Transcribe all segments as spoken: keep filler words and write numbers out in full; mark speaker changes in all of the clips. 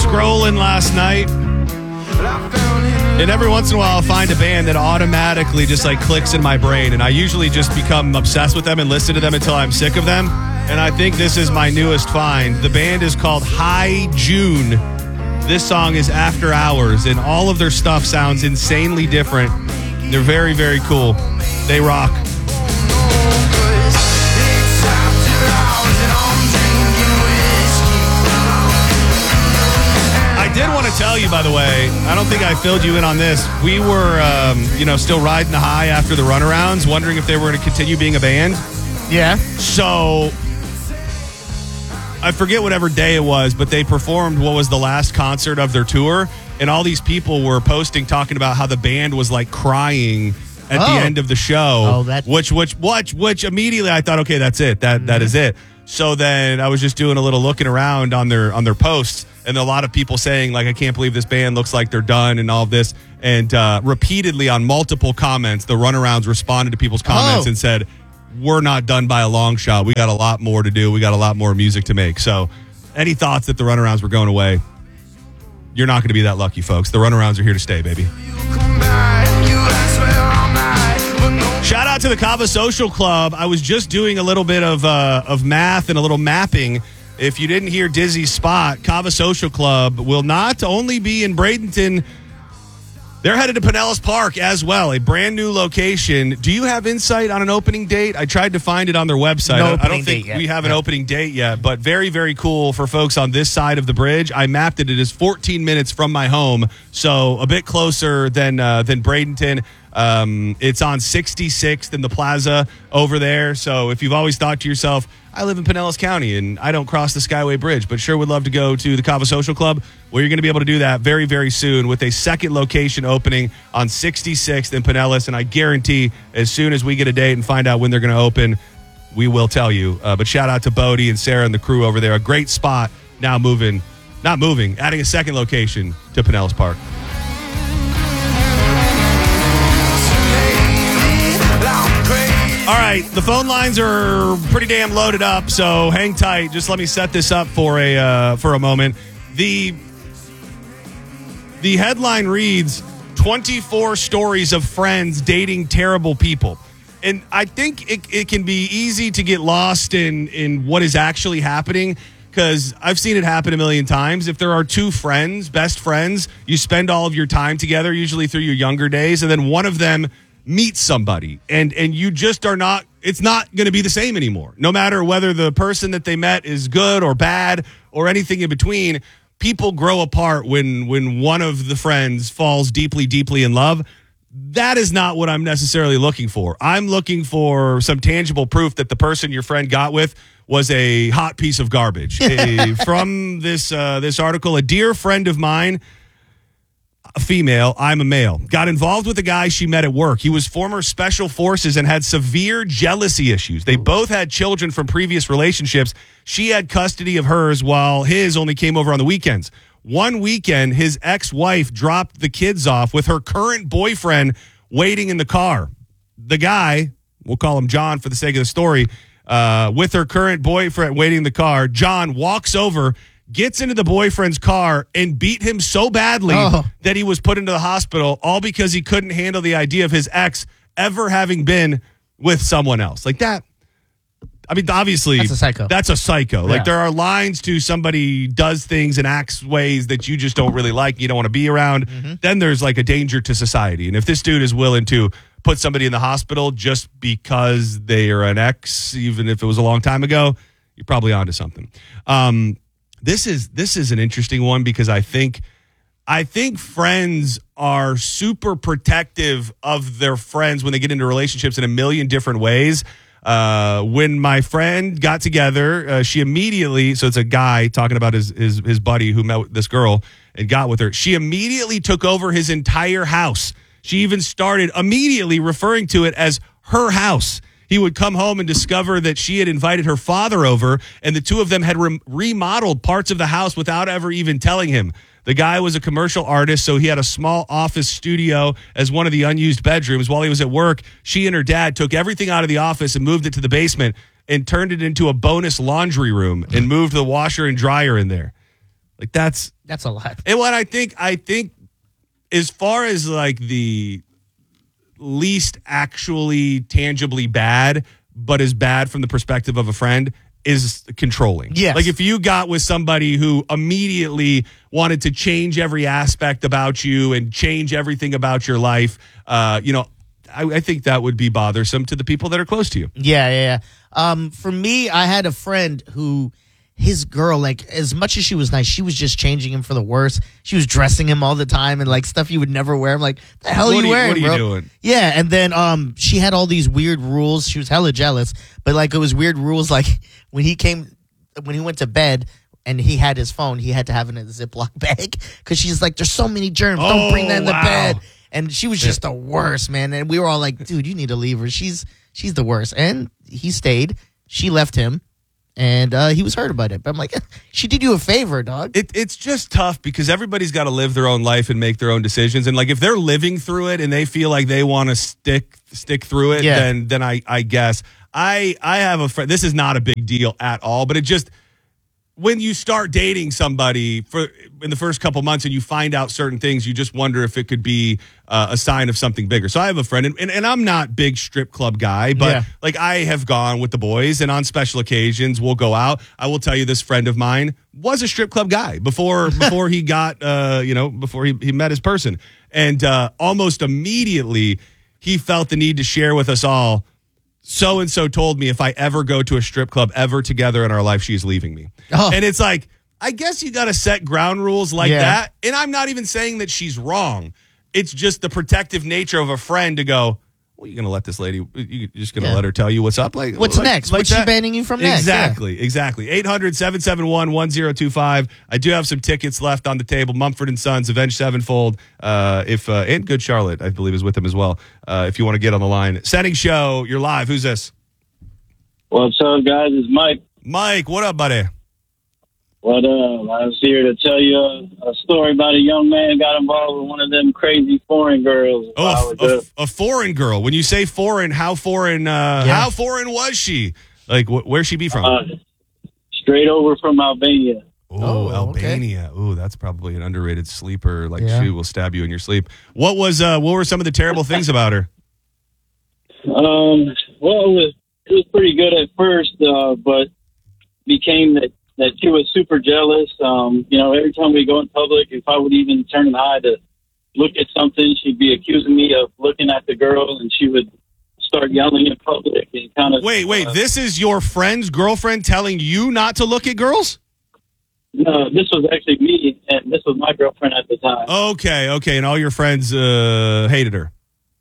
Speaker 1: scrolling last night, and every once in a while I'll find a band that automatically just like clicks in my brain, and I usually just become obsessed with them and listen to them until I'm sick of them. And I think this is my newest find. The band is called High June. This song is After Hours, and all of their stuff sounds insanely different. They're very, very cool. They rock. I did want to tell you, by the way, I don't think I filled you in on this. We were, um, you know, still riding the high after the runarounds, wondering if they were going to continue being a band.
Speaker 2: Yeah.
Speaker 1: So I forget whatever day it was, but they performed what was the last concert of their tour, and all these people were posting, talking about how the band was like crying at
Speaker 2: oh.
Speaker 1: the end of the show.
Speaker 2: Oh, that's
Speaker 1: which, which, which, which immediately I thought, okay, that's it. That, mm-hmm. that is it. So then I was just doing a little looking around on their on their posts, and a lot of people saying like, I can't believe this band looks like they're done and all of this. And uh, repeatedly on multiple comments, the runarounds responded to people's comments
Speaker 2: oh.
Speaker 1: and said, we're not done by a long shot. We got a lot more to do. We got a lot more music to make. So any thoughts that the runarounds were going away, you're not going to be that lucky, folks. The runarounds are here to stay, baby. Shout out to the Kava Social Club. I was just doing a little bit of uh, of math and a little mapping. If you didn't hear Dizzy's spot, Kava Social Club will not only be in Bradenton, they're headed to Pinellas Park as well, a brand new location. Do you have insight on an opening date? I tried to find it on their website.
Speaker 2: No
Speaker 1: I don't think we have an
Speaker 2: no.
Speaker 1: opening date yet, but very, very cool for folks on this side of the bridge. I mapped it. It is fourteen minutes from my home, so a bit closer than uh, than Bradenton. Um, it's on sixty-sixth in the plaza over there. So if you've always thought to yourself, I live in Pinellas County and I don't cross the Skyway Bridge, but sure would love to go to the Kava Social Club, well, you're going to be able to do that very, very soon with a second location opening on sixty-sixth in Pinellas. And I guarantee as soon as we get a date and find out when they're going to open, we will tell you. Uh, but shout out to Bodie and Sarah and the crew over there. A great spot now moving, not moving, adding a second location to Pinellas Park. All right, the phone lines are pretty damn loaded up, so hang tight. Just let me set this up for a uh, for a moment. The the headline reads twenty-four stories of friends dating terrible people. And I think it, it can be easy to get lost in, in what is actually happening, because I've seen it happen a million times. If there are two friends, best friends, you spend all of your time together, usually through your younger days, and then one of them meet somebody and and you just are not, it's not going to be the same anymore. No matter whether the person that they met is good or bad or anything in between, people grow apart when when one of the friends falls deeply, deeply in love. That is not what I'm necessarily looking for. I'm looking for some tangible proof that the person your friend got with was a hot piece of garbage. a, from this uh, this article, a dear friend of mine, a female, I'm a male, got involved with a guy she met at work. He was former special forces and had severe jealousy issues. They both had children from previous relationships. She had custody of hers while his only came over on the weekends. One weekend, his ex-wife dropped the kids off with her current boyfriend waiting in the car. The guy, we'll call him John for the sake of the story, uh, with her current boyfriend waiting in the car, John walks over, gets into the boyfriend's car and beat him so badly oh. that he was put into the hospital, all because he couldn't handle the idea of his ex ever having been with someone else. Like that. I mean, obviously,
Speaker 2: that's a psycho. That's
Speaker 1: a psycho.
Speaker 2: Yeah.
Speaker 1: Like, there are lines to somebody does things and acts ways that you just don't really like, you don't want to be around. Mm-hmm. Then there's like a danger to society. And if this dude is willing to put somebody in the hospital just because they are an ex, even if it was a long time ago, you're probably onto something. Um, This is this is an interesting one because I think I think friends are super protective of their friends when they get into relationships in a million different ways. Uh, when my friend got together, uh, she immediately, so it's a guy talking about his, his his buddy who met with this girl and got with her. She immediately took over his entire house. She even started immediately referring to it as her house. He would come home and discover that she had invited her father over, and the two of them had re- remodeled parts of the house without ever even telling him. The guy was a commercial artist, so he had a small office studio as one of the unused bedrooms. While he was at work, she and her dad took everything out of the office and moved it to the basement and turned it into a bonus laundry room and moved the washer and dryer in there. Like that's
Speaker 2: That's a lot.
Speaker 1: and what I think I think as far as like the least actually tangibly bad, but is bad from the perspective of a friend, is controlling.
Speaker 2: Yes.
Speaker 1: Like if you got with somebody who immediately wanted to change every aspect about you and change everything about your life, uh, you know, I, I think that would be bothersome to the people that are close to you.
Speaker 2: Yeah, yeah, yeah. Um, for me, I had a friend who, his girl, like, as much as she was nice, she was just changing him for the worse. She was dressing him all the time and, like, stuff you would never wear. I'm like, the hell are
Speaker 1: What
Speaker 2: you
Speaker 1: are you-
Speaker 2: wearing,
Speaker 1: what are you
Speaker 2: bro?
Speaker 1: doing?
Speaker 2: Yeah, and then um, she had all these weird rules. She was hella jealous, but, like, it was weird rules. Like, when he came, when he went to bed and he had his phone, he had to have it in a Ziploc bag because she's like, there's so many germs. Don't bring that in the
Speaker 1: Oh, wow.
Speaker 2: bed. And she was just the worst, man. And we were all like, dude, you need to leave her. She's she's the worst. And he stayed. She left him. And uh, he was hurt about it. But I'm like, she did you a favor, dog.
Speaker 1: It, it's just tough because everybody's got to live their own life and make their own decisions. And like if they're living through it and they feel like they want to stick stick through it,
Speaker 2: Yeah.
Speaker 1: then then I I guess I I have a friend. This is not a big deal at all, but it just when you start dating somebody for in the first couple months and you find out certain things, you just wonder if it could be uh, a sign of something bigger. So I have a friend, and, and, and I'm not big strip club guy, but
Speaker 2: Yeah.
Speaker 1: like I have gone with the boys, and on special occasions we'll go out. I will tell you, this friend of mine was a strip club guy before before he got uh, you know before he, he met his person, and uh, almost immediately he felt the need to share with us all. So and so told me if I ever go to a strip club ever together in our life, she's leaving me.
Speaker 2: Oh.
Speaker 1: And it's like, I guess you got to set ground rules like
Speaker 2: Yeah.
Speaker 1: that. And I'm not even saying that she's wrong. It's just the protective nature of a friend to go, well, you're going to let this lady, you're just going to
Speaker 2: Yeah.
Speaker 1: let her tell you what's up? Like,
Speaker 2: What's
Speaker 1: like-
Speaker 2: next?
Speaker 1: like
Speaker 2: What's she
Speaker 1: that?
Speaker 2: banning you from next?
Speaker 1: Exactly, exactly. eight hundred, seven seven one, one zero two five. I do have some tickets left on the table. Mumford and Sons, Avenged Sevenfold. Uh, if uh, and Good Charlotte, I believe, is with them as well. Uh, if you want to get on the line. Setting show, you're live. Who's this?
Speaker 3: What's up, guys? It's Mike.
Speaker 1: Mike, what up, buddy?
Speaker 3: What up? I was here to tell you a, a story about a young man got involved with one of them crazy foreign girls.
Speaker 1: Oh,
Speaker 3: while I
Speaker 1: a,
Speaker 3: was
Speaker 1: a,
Speaker 3: up.
Speaker 1: a foreign girl. When you say foreign, how foreign? Uh,
Speaker 2: Yeah.
Speaker 1: How foreign was she? Like, wh- where'd she be from?
Speaker 3: Uh, straight over from Albania.
Speaker 1: Ooh,
Speaker 2: Oh, okay.
Speaker 1: Albania. Ooh, that's probably an underrated sleeper. Like,
Speaker 2: Yeah.
Speaker 1: she will stab you in your sleep. What was? Uh, what were some of the terrible things about her?
Speaker 3: Um, well, it was, it was pretty good at first, uh, but became that, that she was super jealous. Um, you know, every time we go in public, if I would even turn an eye to look at something, she'd be accusing me of looking at the girl, and she would start yelling in public and kind of.
Speaker 1: Wait, wait.
Speaker 3: uh,
Speaker 1: This is your friend's girlfriend telling you not to look at girls?
Speaker 3: No, this was actually me, and this was my girlfriend at the time.
Speaker 1: Okay, okay. And all your friends uh, hated her.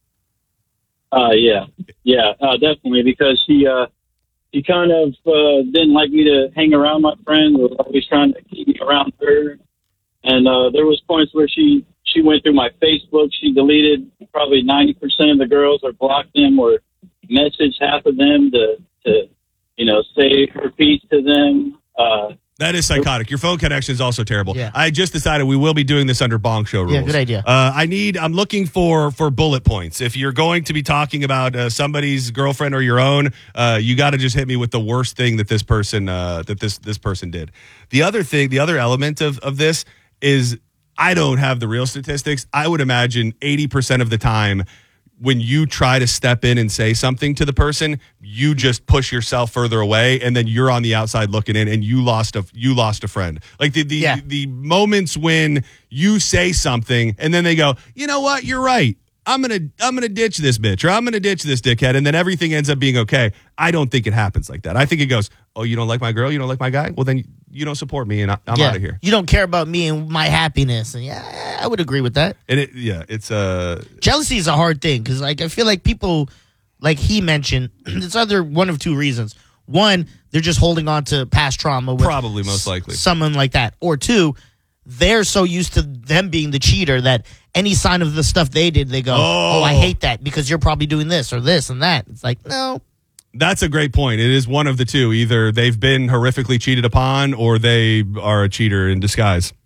Speaker 3: Uh, yeah, yeah, uh, definitely, because she, uh, she kind of uh, didn't like me to hang around my friends. Was always trying to keep me around her, and uh, there was points where she she went through my Facebook. She deleted probably ninety percent of the girls, or blocked them, or messaged half of them to to you know say her piece to them. Uh,
Speaker 1: That is psychotic. Your phone connection is also terrible.
Speaker 2: Yeah.
Speaker 1: I just decided we will be doing this under Bonk Show rules.
Speaker 2: Yeah, good idea.
Speaker 1: Uh, I need. I'm looking for for bullet points. If you're going to be talking about uh, somebody's girlfriend or your own, uh, you got to just hit me with the worst thing that this person uh, that this this person did. The other thing, the other element of of this is I don't have the real statistics. I would imagine eighty percent of the time, when you try to step in and say something to the person, you just push yourself further away, and then you're on the outside looking in, and you lost a you lost a friend. Like the the,
Speaker 2: Yeah.
Speaker 1: the moments when you say something, and then they go, you know what, you're right. I'm gonna I'm gonna ditch this bitch, or I'm gonna ditch this dickhead, and then everything ends up being okay. I don't think it happens like that. I think it goes, oh, you don't like my girl, you don't like my guy. Well, then you don't support me, and I, I'm
Speaker 2: Yeah.
Speaker 1: out of here.
Speaker 2: You don't care about me and my happiness. And yeah, I would agree with that.
Speaker 1: And it, yeah, it's uh,
Speaker 2: Jealousy is a hard thing because, like, I feel like people, like he mentioned, it's either one of two reasons. One, they're just holding on to past trauma with
Speaker 1: Probably most likely.
Speaker 2: someone like that. Or two, they're so used to them being the cheater that any sign of the stuff they did, they go, oh,
Speaker 1: Oh.
Speaker 2: I hate that because you're probably doing this or this and that. It's like, no.
Speaker 1: That's a great point. It is one of the two. Either they've been horrifically cheated upon, or they are a cheater in disguise.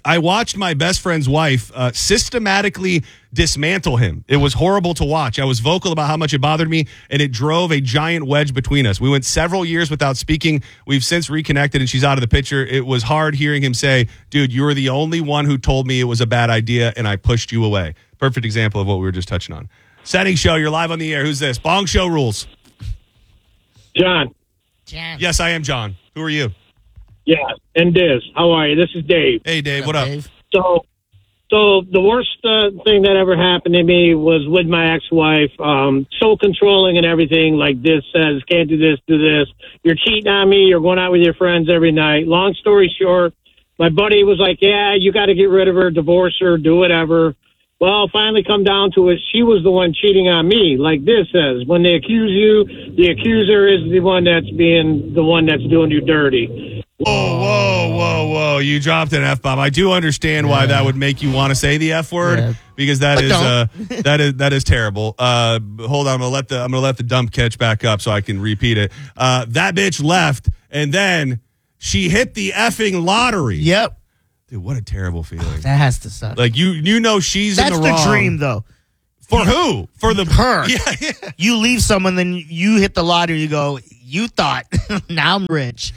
Speaker 1: I watched my best friend's wife uh, systematically dismantle him. It was horrible to watch. I was vocal about how much it bothered me, and it drove a giant wedge between us. We went several years without speaking. We've since reconnected, and she's out of the picture. It was hard hearing him say, dude, you were the only one who told me it was a bad idea, and I pushed you away. Perfect example of what we were just touching on. Setting Show, you're live on the air. Who's this? Bong Show rules.
Speaker 4: John.
Speaker 2: John.
Speaker 1: Yes, I am John. Who are you?
Speaker 4: Yeah, and Diz. How are you? This is Dave.
Speaker 1: Hey, Dave. What up?
Speaker 2: Dave?
Speaker 4: So, so the worst uh, thing that ever happened to me was with my ex-wife. Um, so controlling and everything. Like this says, can't do this, do this. You're cheating on me. You're going out with your friends every night. Long story short, my buddy was like, "Yeah, you got to get rid of her, divorce her, do whatever." Well, finally come down to it, she was the one cheating on me. Like this says, when they accuse you, the accuser is the one that's being the one that's doing you dirty.
Speaker 1: Whoa, whoa, whoa, whoa. You dropped an F-bomb. I do understand why
Speaker 2: Yeah.
Speaker 1: that would make you want to say the F word
Speaker 2: Yeah.
Speaker 1: because that
Speaker 2: But
Speaker 1: is uh, that is that is terrible. Uh, hold on, I'm gonna let the I'm gonna let the dump catch back up so I can repeat it. Uh, that bitch left and then she hit the effing lottery.
Speaker 2: Yep.
Speaker 1: Dude, what a terrible feeling.
Speaker 2: That has to suck.
Speaker 1: Like you you know she's
Speaker 2: That's
Speaker 1: in
Speaker 2: the,
Speaker 1: the wrong.
Speaker 2: dream, though.
Speaker 1: For who? For the
Speaker 2: Her.
Speaker 1: Yeah, yeah.
Speaker 2: You leave someone, then you hit the lottery. You go, you thought, now I'm rich.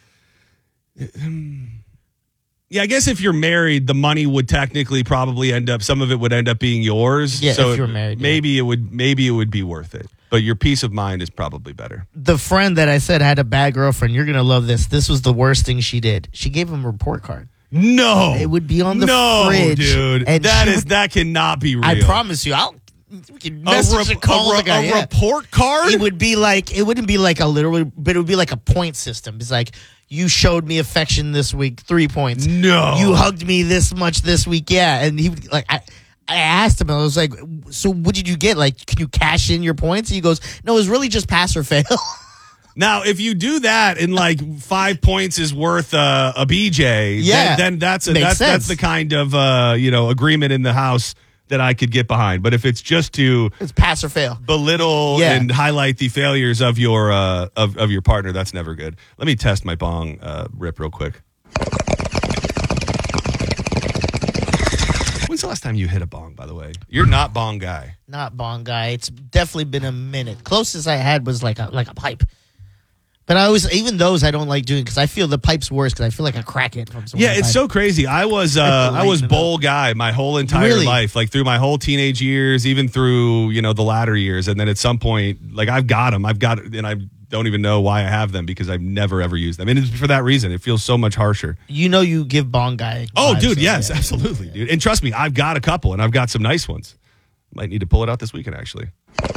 Speaker 1: Yeah, I guess if you're married, the money would technically probably end up. Some of it would end up being yours.
Speaker 2: Yeah,
Speaker 1: so
Speaker 2: if you're
Speaker 1: it-
Speaker 2: married, yeah.
Speaker 1: maybe it would. Maybe it would be worth it. But your peace of mind is probably better.
Speaker 2: The friend that I said had a bad girlfriend, you're going to love this. This was the worst thing she did. She gave him a report card.
Speaker 1: No,
Speaker 2: It would be on the
Speaker 1: no,
Speaker 2: fridge.
Speaker 1: dude.
Speaker 2: And
Speaker 1: That
Speaker 2: she
Speaker 1: is
Speaker 2: would-
Speaker 1: that cannot be real.
Speaker 2: I promise you, I'll we can
Speaker 1: A,
Speaker 2: message
Speaker 1: rep-
Speaker 2: and call
Speaker 1: a,
Speaker 2: the guy.
Speaker 1: a
Speaker 2: yeah.
Speaker 1: report card.
Speaker 2: It would be like, it wouldn't be like a literal, but it would be like a point system. It's like, you showed me affection this week, three points.
Speaker 1: No.
Speaker 2: You hugged me this much this week, yeah. And he would, like, I, I asked him, I was like, so what did you get? Like, can you cash in your points? And he goes, no, it was really just pass or fail.
Speaker 1: Now, if you do that and like five points is worth uh, a B J,
Speaker 2: Yeah.
Speaker 1: then, then that's a,
Speaker 2: Makes
Speaker 1: that's that's
Speaker 2: sense.
Speaker 1: the kind of uh, you know agreement in the house that I could get behind. But if it's just to
Speaker 2: It's pass or fail.
Speaker 1: belittle
Speaker 2: Yeah.
Speaker 1: and highlight the failures of your uh, of of your partner, that's never good. Let me test my bong uh, rip real quick. When's the last time you hit a bong? By the way, you're not bong guy.
Speaker 2: Not bong guy. It's definitely been a minute. Closest I had was like a like a pipe. But I always, even those I don't like doing because I feel the pipe's worse because I feel like I crack it from someone.
Speaker 1: Yeah, it's so crazy. I was uh, I was bowl guy my whole entire
Speaker 2: Really?
Speaker 1: life, like through my whole teenage years, even through you know the latter years, and then at some point, like I've got them, I've got, and I don't even know why I have them because I've never ever used them, and it's for that reason. It feels so much harsher.
Speaker 2: You know, you give bong guy.
Speaker 1: Oh,
Speaker 2: vibes,
Speaker 1: dude,
Speaker 2: so,
Speaker 1: yes,
Speaker 2: yeah.
Speaker 1: absolutely, dude. And trust me, I've got a couple, and I've got some nice ones. Might need to pull it out this weekend, actually.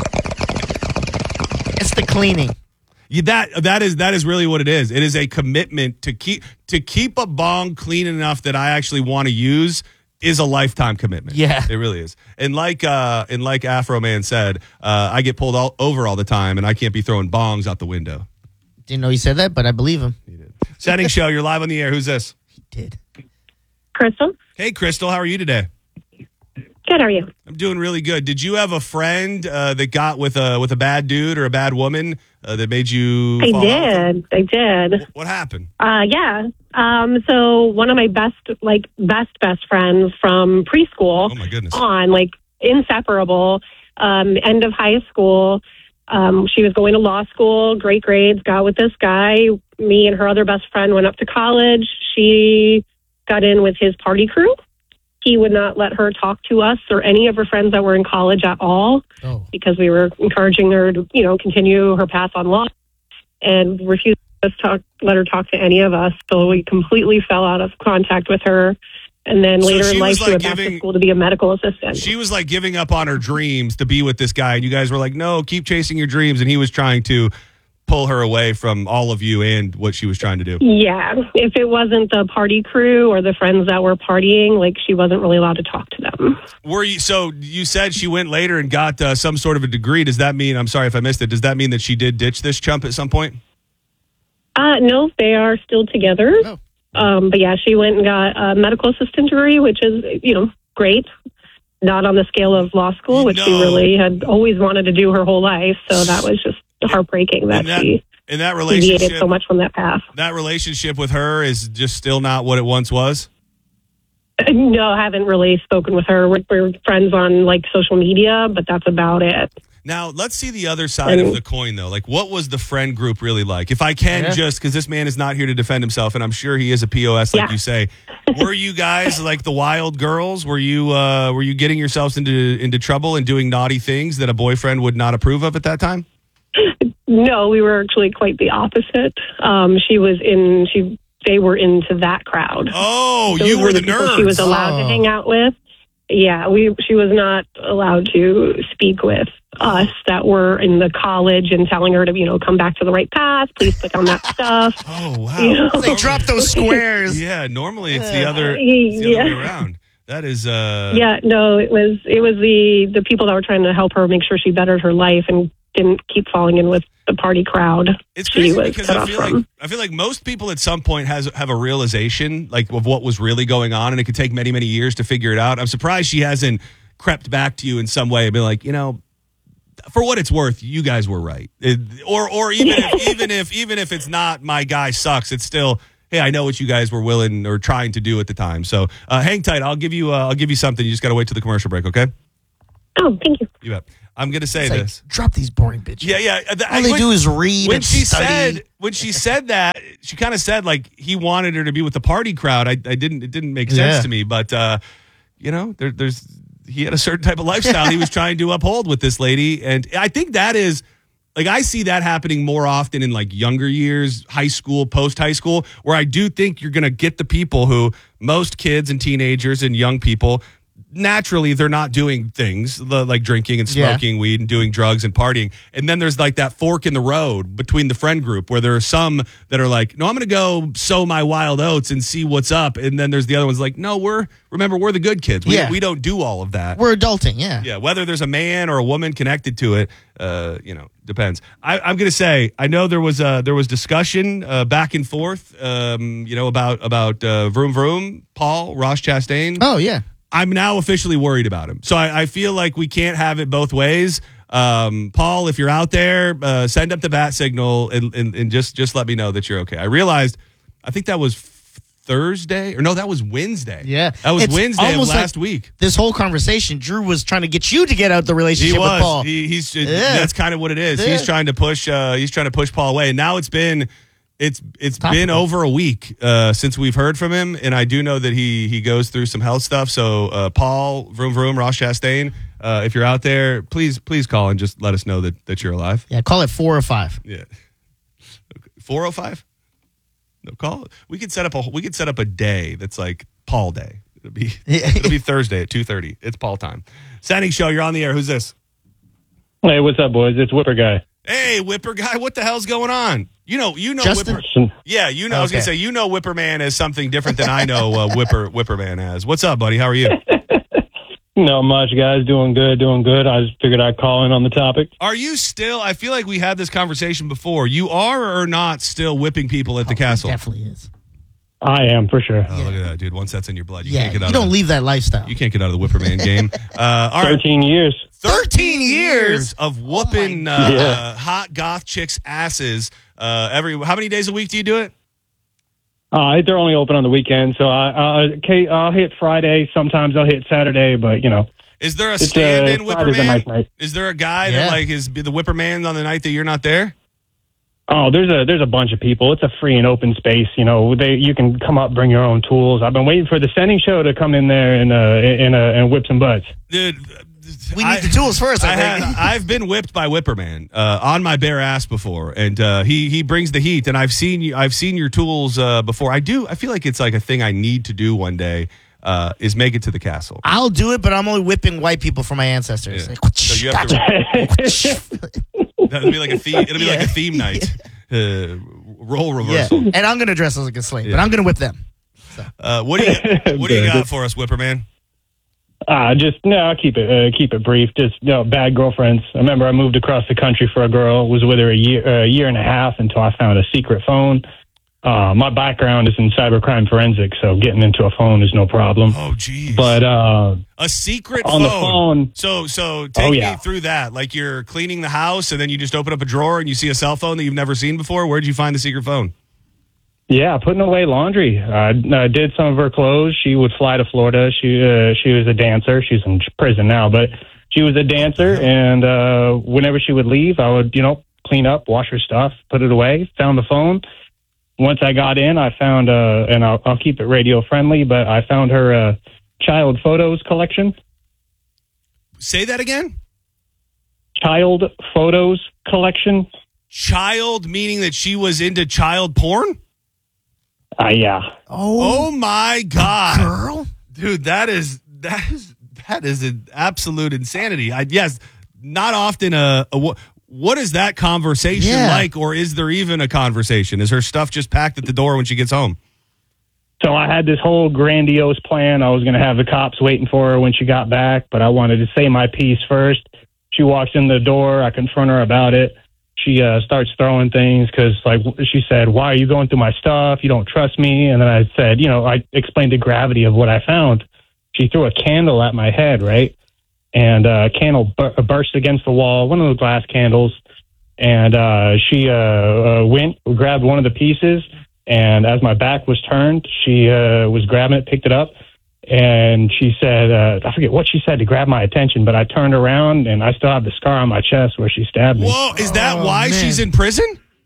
Speaker 2: It's the cleaning.
Speaker 1: Yeah, that that is that is really what it is. It is a commitment to keep to keep a bong clean enough that I actually want to use is a lifetime commitment.
Speaker 2: Yeah.
Speaker 1: It really is. And like uh and like Afro Man said, uh, I get pulled all over all the time, and I can't be throwing bongs out the window.
Speaker 2: Didn't know he said that, but I believe him.
Speaker 1: He did. Setting Show, you're live on the air. Who's this?
Speaker 2: He did.
Speaker 5: Crystal,
Speaker 1: Hey, Crystal, how are you today?
Speaker 5: good. How are you?
Speaker 1: I'm doing really good. Did you have a friend uh, that got with a with a bad dude or a bad woman uh, that made you?
Speaker 5: I
Speaker 1: fall out with them?
Speaker 5: did. I did.
Speaker 1: What happened?
Speaker 5: Uh, yeah. Um, so one of my best, like best, best friends from preschool
Speaker 1: Oh my goodness.
Speaker 5: on, like inseparable, um, end of high school. Um, she was going to law school, great grades, got with this guy. Me and her other best friend went up to college. She got in with his party crew. He would not let her talk to us or any of her friends that were in college at all
Speaker 2: Oh,
Speaker 5: because we were encouraging her to, you know, continue her path on law, and refused to talk, let her talk to any of us. So we completely fell out of contact with her. And then
Speaker 1: So
Speaker 5: later
Speaker 1: she
Speaker 5: in life,
Speaker 1: was,
Speaker 5: she
Speaker 1: like,
Speaker 5: went back
Speaker 1: giving-
Speaker 5: to school to be a medical assistant.
Speaker 1: She was like giving up on her dreams to be with this guy, and you guys were like, "No, keep chasing your dreams." And he was trying to pull her away from all of you and what she was trying to do.
Speaker 5: Yeah. If it wasn't the party crew or the friends that were partying, like she wasn't really allowed to talk to them.
Speaker 1: Were you? So you said she went later and got uh, some sort of a degree. Does that mean? I'm sorry if I missed it. Does that mean that she did ditch this chump at some point?
Speaker 5: Uh, no, they are still together.
Speaker 2: Oh.
Speaker 5: Um, but yeah, she went and got a medical assistant degree, which is, you know, great. Not on the scale of law school, which she
Speaker 1: No.
Speaker 5: really had always wanted to do her whole life. So that was just heartbreaking that,
Speaker 1: And that,
Speaker 5: she
Speaker 1: and that
Speaker 5: deviated
Speaker 1: relationship,
Speaker 5: so much from that path.
Speaker 1: that relationship with her is just still not what it once was.
Speaker 5: No, I haven't really spoken with her. We're, we're friends on like social media, but that's about it.
Speaker 1: Now, let's see the other side of the coin, though. Like, what was the friend group really like? If I can
Speaker 2: Yeah.
Speaker 1: just, because this man is not here to defend himself, and I'm sure he is a P O S, like
Speaker 5: Yeah.
Speaker 1: you say. Were you guys like the wild girls? Were you uh, were you getting yourselves into into trouble and doing naughty things that a boyfriend would not approve of at that time?
Speaker 5: No, we were actually quite the opposite. Um, she was in, she, they were into that crowd.
Speaker 1: Oh,
Speaker 5: Those
Speaker 1: you were the
Speaker 5: people
Speaker 1: nerds.
Speaker 5: she was allowed
Speaker 2: Oh.
Speaker 5: to hang out with. Yeah, we she was not allowed to speak with us that were in the college and telling her to, you know, come back to the right path. Please put down that stuff.
Speaker 1: Oh, wow.
Speaker 5: You know?
Speaker 2: They drop those squares.
Speaker 1: Yeah, normally it's the other, it's the
Speaker 5: Yeah.
Speaker 1: other way around. That is, uh,
Speaker 5: Yeah, no, it was it was the the people that were trying to help her make sure she bettered her life and didn't keep falling in with the party crowd.
Speaker 1: it's
Speaker 5: she
Speaker 1: crazy
Speaker 5: was
Speaker 1: because
Speaker 5: cut
Speaker 1: I
Speaker 5: off
Speaker 1: feel
Speaker 5: from.
Speaker 1: like I feel like most people at some point has have a realization like of what was really going on, and it could take many many years to figure it out. I'm surprised she hasn't crept back to you in some way and been like, you know, for what it's worth, you guys were right, It- or or even if, even if even if it's not my guy sucks, it's still. Hey, I know what you guys were willing or trying to do at the time. So uh, hang tight. I'll give you. Uh, I'll give you something. You just got to wait till the commercial break. Okay.
Speaker 5: Oh, thank you.
Speaker 1: You bet. I'm gonna say
Speaker 2: It's like,
Speaker 1: this.
Speaker 2: drop these boring bitches.
Speaker 1: Yeah, yeah. The-
Speaker 2: All they
Speaker 1: when-
Speaker 2: do is read
Speaker 1: when
Speaker 2: and
Speaker 1: she
Speaker 2: study.
Speaker 1: said when she said that, she kind of said like he wanted her to be with the party crowd. I, I didn't. It didn't make sense
Speaker 2: Yeah.
Speaker 1: to me. But uh, you know, there, there's he had a certain type of lifestyle he was trying to uphold with this lady, and I think that is. Like, I see that happening more often in like younger years, high school, post high school, where I do think you're going to get the people who most kids and teenagers and young people, naturally, they're not doing things the- like drinking and
Speaker 2: Yeah.
Speaker 1: smoking weed and doing drugs and partying. And then there's like that fork in the road between the friend group where there are some that are like, no, I'm going to go sow my wild oats and see what's up. And then there's the other ones like, no, we're, remember, we're the good kids. We,
Speaker 2: Yeah.
Speaker 1: we don't do all of that.
Speaker 2: We're adulting, yeah.
Speaker 1: Yeah, whether there's a man or a woman connected to it, uh, you know, depends. I, I'm going to say I know there was uh, there was discussion uh, back and forth, um, you know, about about uh, Vroom Vroom, Paul Ross Chastain.
Speaker 2: Oh, yeah.
Speaker 1: I'm now officially worried about him, so I, I feel like we can't have it both ways. Um, Paul, if you're out there, uh, send up the bat signal and, and, and just just let me know that you're okay. I realized, I think that was Thursday or no, that was Wednesday.
Speaker 2: Yeah.
Speaker 1: that was
Speaker 2: It's
Speaker 1: Wednesday of
Speaker 2: almost
Speaker 1: last
Speaker 2: like
Speaker 1: week.
Speaker 2: This whole conversation, Drew was trying to get you to get out the
Speaker 1: He
Speaker 2: relationship with
Speaker 1: was.
Speaker 2: Paul.
Speaker 1: He, he's.
Speaker 2: Yeah.
Speaker 1: That's kind of what it is.
Speaker 2: Yeah.
Speaker 1: He's trying to push. Uh, he's trying to push Paul away. And now it's been. It's it's
Speaker 2: Topical.
Speaker 1: been over a week uh, since we've heard from him, and I do know that he he goes through some health stuff. So uh, Paul, Vroom Vroom, Ross Chastain, uh, if you're out there, please please call and just let us know that that you're alive.
Speaker 2: Yeah, call it four or five.
Speaker 1: Yeah, four oh five. No, call. We could set up a we could set up a day that's like Paul Day. It'll be it'll be Thursday at two thirty. It's Paul time. Standing show. You're on the air. Who's this?
Speaker 6: Hey, what's up, boys? It's Whipper Guy.
Speaker 1: Hey, Whipper Guy, what the hell's going on? You know, you know,
Speaker 2: Justin?
Speaker 1: Whipper. Yeah, you know. I was gonna
Speaker 2: Okay.
Speaker 1: say, you know, Whipper Man as something different than I know uh, Whipper Whipper Man as. What's up, buddy? How are you?
Speaker 6: Not much, guys. Doing good, doing good. I just figured I'd call in on the topic.
Speaker 1: Are you still? I feel like we had this conversation before. You are or not still whipping people at the castle?
Speaker 2: Definitely is.
Speaker 6: I am, for sure.
Speaker 1: Oh, look at that, dude! Once that's in your blood, you
Speaker 2: Yeah,
Speaker 1: can't get out.
Speaker 2: you don't
Speaker 1: of
Speaker 2: leave that lifestyle.
Speaker 1: The, you can't get out of the Whipper Man game. Uh, all right,
Speaker 6: thirteen years.
Speaker 1: thirteen years of whooping
Speaker 2: Oh
Speaker 1: uh,
Speaker 6: Yeah.
Speaker 1: uh, hot goth chicks' asses. Uh, every how many days a week do you do it?
Speaker 6: Uh, they're only open on the weekend, so I, uh, okay, I'll hit Friday. Sometimes I'll hit Saturday, but, you know.
Speaker 1: Is there a
Speaker 6: It's, uh,
Speaker 1: stand-in Whipper
Speaker 6: Friday's a
Speaker 1: Man?
Speaker 6: nice night.
Speaker 1: Is there a guy
Speaker 2: Yeah.
Speaker 1: that like is the Whipper Man on the night that you're not there?
Speaker 6: Oh, there's a there's a bunch of people. It's a free and open space. You know, they you can come up, bring your own tools. I've been waiting for the sending show to come in there and uh and uh, and whip some butts.
Speaker 1: Dude,
Speaker 2: We need the tools first, I
Speaker 1: I
Speaker 2: think.
Speaker 1: have, I've been whipped by Whipperman uh, on my bare ass before, and uh, he he brings the heat. And I've seen you, I've seen your tools uh, before. I do. I feel like it's like a thing I need to do one day. Uh, is make it to the castle.
Speaker 2: I'll do it, but I'm only whipping white people for my ancestors.
Speaker 1: Yeah.
Speaker 2: Like,
Speaker 1: So you have to. That'll be like a theme. It'll be like a theme night. Uh, role
Speaker 2: yeah.
Speaker 1: reversal.
Speaker 2: And I'm going to dress like a slave,
Speaker 1: Yeah.
Speaker 2: but I'm going to whip them.
Speaker 1: Uh, what do you What do you got for us, Whipperman?
Speaker 6: Uh, just no, I'll keep it uh, keep it brief. Just you know, bad girlfriends. I remember I moved across the country for a girl. Was with her a year uh, a year and a half until I found a secret phone. Uh, my background is in cybercrime forensics, so getting into a phone is no problem.
Speaker 1: Oh, geez.
Speaker 6: But uh,
Speaker 1: A secret
Speaker 6: on
Speaker 1: phone.
Speaker 6: the phone,
Speaker 1: So, so take
Speaker 6: Oh, yeah.
Speaker 1: me through that. Like you're cleaning the house, and then you just open up a drawer and you see a cell phone that you've never seen before. Where'd you find the secret phone?
Speaker 6: Yeah, putting away laundry. I uh, did some of her clothes. She would fly to Florida. She uh, she was a dancer. She's in prison now, but she was a dancer. And uh, whenever she would leave, I would, you know, clean up, wash her stuff, put it away. Found the phone. Once I got in, I found, uh, and I'll, I'll keep it radio friendly, but I found her uh, child photos collection.
Speaker 1: Say that again?
Speaker 6: Child photos collection.
Speaker 1: Child, meaning that she was into child porn?
Speaker 6: Uh, yeah.
Speaker 1: Oh, my God.
Speaker 2: Girl?
Speaker 1: Dude, that is that is that is an absolute insanity. I yes, not often a, a what is that conversation
Speaker 2: Yeah.
Speaker 1: like, or is there even a conversation? Is her stuff just packed at the door when she gets home?
Speaker 6: So I had this whole grandiose plan. I was going to have the cops waiting for her when she got back, but I wanted to say my piece first. She walks in the door. I confront her about it. She uh, starts throwing things because, like, she said, "Why are you going through my stuff? You don't trust me." And then I said, you know, I explained the gravity of what I found. She threw a candle at my head, right? And uh, a candle bur- burst against the wall, one of those glass candles. And uh, she uh, uh, went, grabbed one of the pieces. And as my back was turned, she uh, was grabbing it, picked it up. And she said, uh, I forget what she said to grab my attention, but I turned around and I still have the scar on my chest where she stabbed me.
Speaker 1: Whoa, is that
Speaker 2: Oh,
Speaker 1: why
Speaker 2: man.
Speaker 1: she's in prison?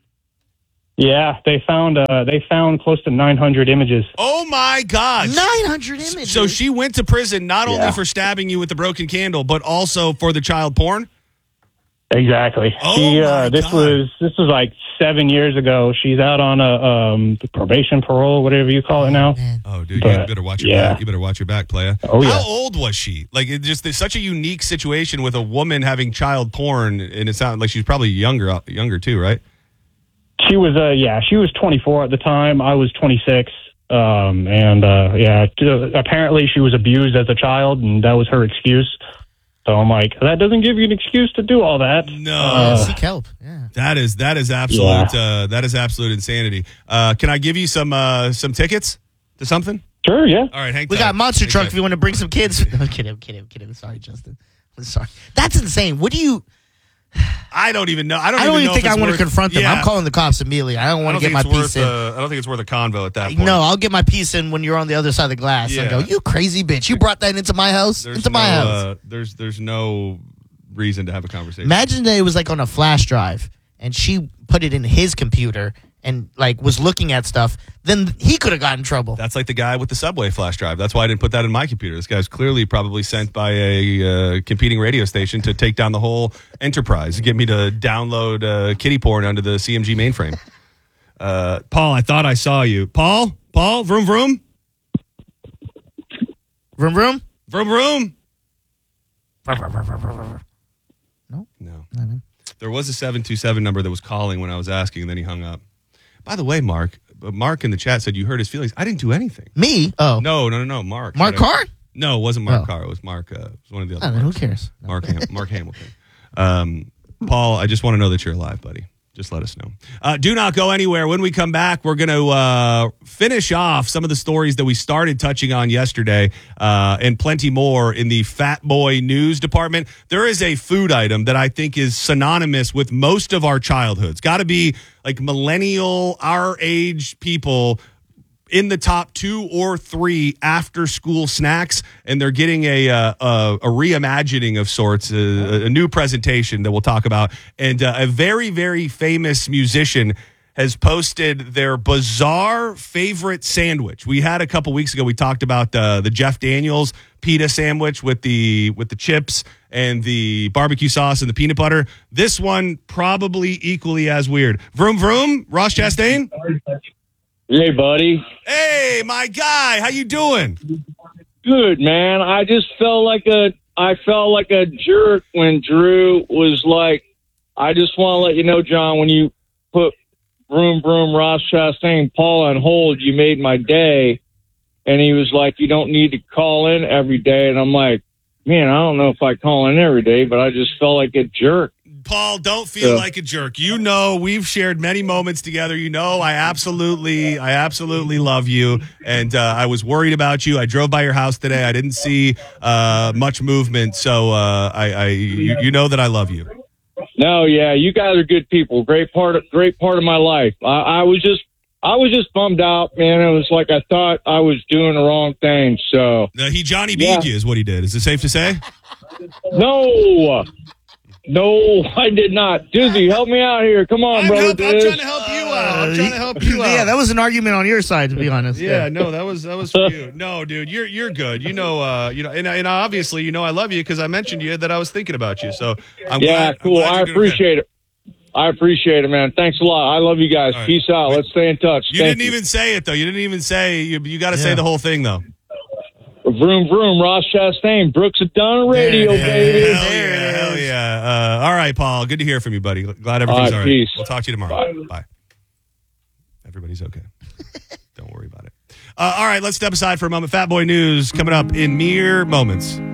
Speaker 6: Yeah, they found uh, they found close to nine hundred images.
Speaker 1: Oh, my God.
Speaker 2: nine hundred images.
Speaker 1: So she went to prison not only
Speaker 6: Yeah.
Speaker 1: for stabbing you with the broken candle, but also for the child porn?
Speaker 6: Exactly.
Speaker 1: Oh,
Speaker 6: she,
Speaker 1: my
Speaker 6: uh, this
Speaker 1: God.
Speaker 6: was this was like seven years ago. She's out on a um, probation, parole, whatever you call it now.
Speaker 2: Man.
Speaker 1: Oh, dude, you
Speaker 6: But,
Speaker 1: better watch your
Speaker 6: yeah.
Speaker 1: back. You better watch your back, playa.
Speaker 6: Oh, yeah.
Speaker 1: How old was she? Like, it just it's such a unique situation with a woman having child porn, and it sounds like she's probably younger, younger too, right?
Speaker 6: She was, uh, yeah, she was twenty-four at the time. I was twenty-six. Um, and, uh, yeah, t- apparently she was abused as a child, and that was her excuse. So I'm like, that doesn't give you an excuse to do all that.
Speaker 1: No,
Speaker 2: Yeah, seek help. Yeah.
Speaker 1: that is that is absolute uh, that is absolute insanity. Uh, can I give you some uh, some tickets to something?
Speaker 6: Sure, yeah.
Speaker 1: All right, hang
Speaker 2: We
Speaker 1: tight.
Speaker 2: got monster
Speaker 1: Hang
Speaker 2: truck
Speaker 1: tight.
Speaker 2: if you want to bring some kids. I'm kidding, I'm kidding, I'm kidding. I'm sorry, Justin. I'm sorry. That's insane. What do you...
Speaker 1: I don't even know. I don't,
Speaker 2: I don't
Speaker 1: even
Speaker 2: even
Speaker 1: know
Speaker 2: think
Speaker 1: if
Speaker 2: I
Speaker 1: it's
Speaker 2: want
Speaker 1: worth-
Speaker 2: to confront them.
Speaker 1: Yeah.
Speaker 2: I'm calling the cops immediately. I don't
Speaker 1: I
Speaker 2: want
Speaker 1: don't
Speaker 2: to get
Speaker 1: think
Speaker 2: my
Speaker 1: it's
Speaker 2: piece
Speaker 1: worth.
Speaker 2: in.
Speaker 1: Uh, I don't think it's worth a convo at that point.
Speaker 2: No, I'll get my piece in when you're on the other side of the glass and
Speaker 1: Yeah.
Speaker 2: go, you crazy bitch. You brought that into my house?
Speaker 1: There's
Speaker 2: into
Speaker 1: no,
Speaker 2: my house.
Speaker 1: Uh, there's there's no reason to have a conversation.
Speaker 2: Imagine that it was like on a flash drive and she put it in his computer and like was looking at stuff. Then he could have gotten in trouble.
Speaker 1: That's like the guy with the Subway flash drive. That's why I didn't put that in my computer. This guy's clearly probably sent by a uh, competing radio station to take down the whole enterprise, get me to download uh, kitty porn onto the C M G mainframe. Uh, Paul, I thought I saw you. Paul? Paul? Vroom, vroom?
Speaker 2: Vroom, vroom?
Speaker 1: Vroom, vroom?
Speaker 2: No?
Speaker 1: No.
Speaker 2: No.
Speaker 1: There was a seven two seven number that was calling when I was asking, and then he hung up. By the way, Mark, uh, Mark in the chat said you hurt his feelings. I didn't do anything.
Speaker 2: Me? Oh.
Speaker 1: No, no, no, no. Mark.
Speaker 2: Mark
Speaker 1: Said I-
Speaker 2: Carr?
Speaker 1: No, it wasn't Mark
Speaker 2: Oh.
Speaker 1: Carr. It was Mark. Uh, it was one of the
Speaker 2: I
Speaker 1: other.
Speaker 2: don't know. Who
Speaker 1: Marks.
Speaker 2: cares? No.
Speaker 1: Mark Ham- Mark Hamilton. Um, Paul, I just want to know that you're alive, buddy. Just let us know. Uh, do not go anywhere. When we come back, we're going to uh, finish off some of the stories that we started touching on yesterday uh, and plenty more in the Fat Boy News department. There is a food item that I think is synonymous with most of our childhoods. Got to be like millennial, our age people in the top two or three after school snacks, and they're getting a uh, a, a reimagining of sorts, a, a new presentation that we'll talk about. And uh, a very, very famous musician has posted their bizarre favorite sandwich. We had a couple weeks ago, we talked about uh, the Jeff Daniels pita sandwich with the with the chips and the barbecue sauce and the peanut butter. This one probably equally as weird. Vroom, vroom, Ross Chastain.
Speaker 7: Hey, buddy.
Speaker 1: Hey, my guy, how you doing?
Speaker 7: Good, man. I just felt like a I felt like a jerk when Drew was like, I just want to let you know, John, when you put Vroom Vroom Ross Chastain Paul on hold, you made my day. And he was like, you don't need to call in every day. And I'm like, man, I don't know if I call in every day, but I just felt like a jerk.
Speaker 1: Paul, don't feel
Speaker 7: Yeah.
Speaker 1: like a jerk. You know, we've shared many moments together. You know, I absolutely, I absolutely love you. And uh, I was worried about you. I drove by your house today. I didn't see uh, much movement. So uh, I, I you, you know that I love you.
Speaker 7: No, yeah, you guys are good people. Great part of great part of my life. I, I was just I was just bummed out, man. It was like I thought I was doing the wrong thing. So
Speaker 1: Uh, he Johnny B'd
Speaker 7: Yeah.
Speaker 1: you is what he did. Is it safe to say?
Speaker 7: no, no, I did not. Dizzy, help me out here. Come on,
Speaker 1: I'm,
Speaker 7: brother.
Speaker 1: help, I'm
Speaker 7: Diz.
Speaker 1: trying to help you out. I'm trying to help you out.
Speaker 2: Yeah, that was an argument on your side, to be honest.
Speaker 1: Yeah, no, that was that was for you. No, dude, you're you're good. You know, uh, you know, and, and obviously, you know, I love you because I mentioned you that I was thinking about you. So I'm
Speaker 7: Yeah,
Speaker 1: glad,
Speaker 7: cool.
Speaker 1: I'm glad
Speaker 7: I
Speaker 1: you're doing okay.
Speaker 7: appreciate it. I appreciate it, man. Thanks a lot. I love you guys.
Speaker 1: All right.
Speaker 7: Peace out.
Speaker 1: Wait.
Speaker 7: Let's stay in touch.
Speaker 1: You
Speaker 7: Thank
Speaker 1: didn't even say it though. You didn't even say you. You got to say
Speaker 2: Yeah.
Speaker 1: the whole thing though.
Speaker 7: Vroom, vroom. Ross Chastain. Brooks of Dunn Radio,
Speaker 2: There it
Speaker 7: baby.
Speaker 2: is.
Speaker 1: Hell
Speaker 2: There
Speaker 1: yeah,
Speaker 2: it
Speaker 1: hell
Speaker 2: is.
Speaker 1: yeah. Uh, all right, Paul. Good to hear from you, buddy. Glad everything's
Speaker 7: All right,
Speaker 1: all right.
Speaker 7: peace.
Speaker 1: We'll talk to you tomorrow. Bye. Bye. Everybody's okay. Don't worry about it. Uh, all right, let's step aside for a moment. Fat Boy News coming up in mere moments.